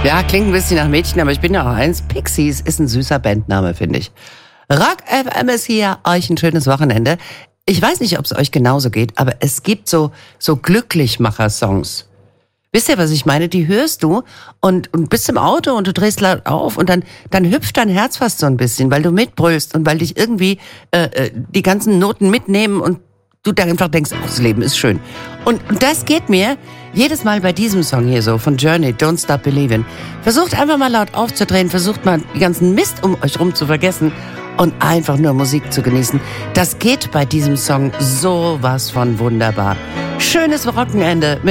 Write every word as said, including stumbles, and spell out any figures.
Ja, klingt ein bisschen nach Mädchen, aber ich bin ja auch eins. Pixies ist ein süßer Bandname, finde ich. Rock F M ist hier, euch ein schönes Wochenende. Ich weiß nicht, ob es euch genauso geht, aber es gibt so so Glücklichmacher-Songs. Wisst ihr, was ich meine? Die hörst du und, und bist im Auto und du drehst laut auf und dann, dann hüpft dein Herz fast so ein bisschen, weil du mitbrüllst und weil dich irgendwie äh, die ganzen Noten mitnehmen und du dann einfach denkst, oh, das Leben ist schön. Und, und das geht mir jedes Mal bei diesem Song hier so von Journey, Don't Stop Believin'. Versucht einfach mal laut aufzudrehen, versucht mal die ganzen Mist um euch rum zu vergessen und einfach nur Musik zu genießen. Das geht bei diesem Song sowas von wunderbar. Schönes Wochenende mit